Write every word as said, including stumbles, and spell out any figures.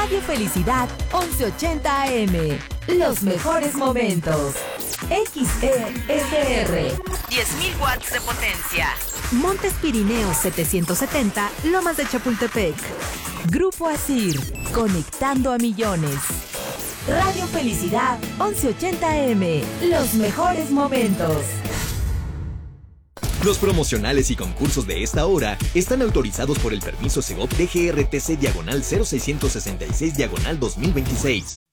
Radio Felicidad once ochenta A M. Los mejores momentos. X E S R. diez mil watts de potencia. Montes Pirineos setecientos setenta, Lomas de Chapultepec. Grupo Asir, conectando a millones. Radio Felicidad once ochenta A M. Los mejores momentos. Los promocionales y concursos de esta hora están autorizados por el permiso Segov D G R T C diagonal cero seiscientos sesenta y seis diagonal dos mil veintiséis.